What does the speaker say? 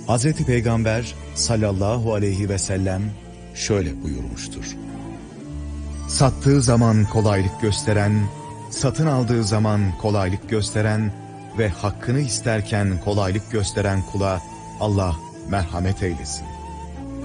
Hazreti Peygamber sallallahu aleyhi ve sellem şöyle buyurmuştur: sattığı zaman kolaylık gösteren, satın aldığı zaman kolaylık gösteren ve hakkını isterken kolaylık gösteren kula Allah merhamet eylesin.